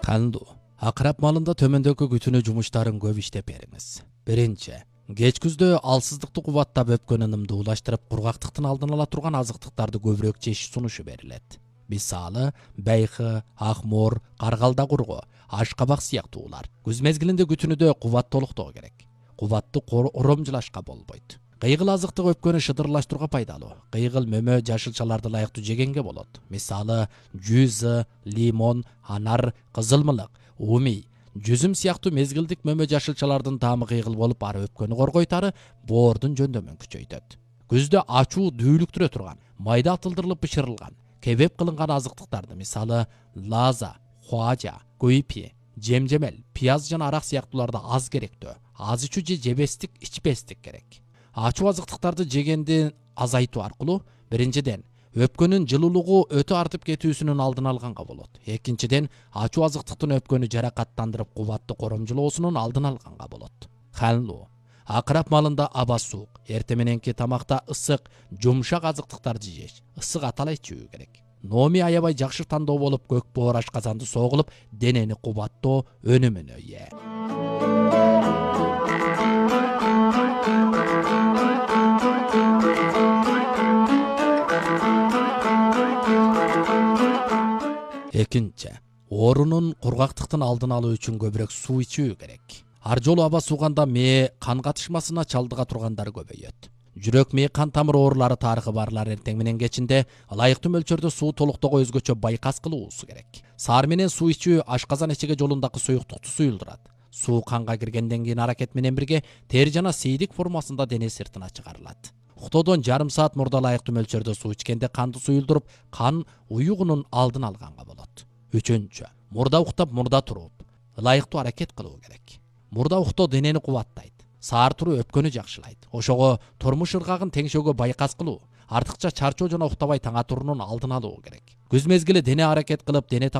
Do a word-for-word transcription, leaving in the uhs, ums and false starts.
Кандуу. Акырап малында төмөндөгү күтүнүү жумуштарын көп иштеп бериңиз. Биринчи, кеч күздө алсыздыкты кубаттап өпкөн ынымды улаштырып, кургактыктын алдын ала турган азыктыктарды көбүрөөк жеш сунушу берилет. Мисалы, байкы, акмор, каргалда кургу, ашкабак сыяктуулар. Күз мезгилинде күтүнүдө кубат толуктоо керек. Кубатты оромжулашка болбойт. Кыйгыл азыктык өпкөнү шыдырлаштырууга пайдалуу. Кыйгыл мөмө жашылчаларды ылайыктуу жегенге болот. Мисалы, жүзү, лимон, анар, кызылмылык, умий, жүзүм сыяктуу мезгилдик мөмө жашылчалардын таамы кыйгыл болуп, ары өпкөнү коргойт, ары боордун жөндөмүн күчөйтөт. Күздө ачуу дүүлүктүрө турган, майда атылдырылып бышырылган, кебеп кылынган азыктыктарды, мисалы, лаза, хуажа, көйпи, жемжемел, пияз жана арак сыяктууларды аз керектөө. Аз ичүү же жебестик, ичпестик керек. Ачуу азыктыктарды жегенди азайтуу аркылуу биринчиден өпкөнүн жылуулугу өтө артып кетүүсүнүн алдын алганга болот. Экинчиден, ачуу азыктыктын өпкөнү жаракаттандырып, кубатты коромжулоосунун алдын алганга болот. Ханлуу. Акырап малында аба суук, эрте мененки тамакта ысык, жумшак азыктыктарды жеш, ысык атала ичүү керек. Номи аябай жакшы тандоо болуп, көк боор ашказанды согулуп, денени кубаттоо өнүмүнө ээ. Экинчи, оорунун, кургактыктын алдын алуу үчүн көбүрөөк суу ичүү керек. Ар жолу аба сууганда мээ кан катышмасына чалдыга тургандар көбөйөт. Жүрөк мээ кан тамыр оорулары тарыхы барлар эртең менен кечинде ылайыктуу мөлчөрдө суу толуктоого өзгөчө байкас кылуусу керек. Саар менен суу ичүү ашказан эчеге жолундагы суюктукту суюлдурат. Суу канга киргенден кийин аракет менен бирге тери жана сейдик формасында дене сыртына чыгарылат. Уктоодон жарым саат мурда ылайыктуу мөлчөрдө суу ичкенде канды суюлдуруп, кан уюгунун алдын алганга болот. Үчүнчү, мурда уктап, мурда туруп, ылайыктуу аракет кылуу керек. Мурда уктоо денени кубаттайт. Саар туруу өпкөнү жакшылайт. Ошого турмуш ыргагын теңшөөгө байкас кылуу, артыкча чарчоо жана уктабай таңа туруунун алдын алуу керек. Күз мезгили дене аракет кылып, дене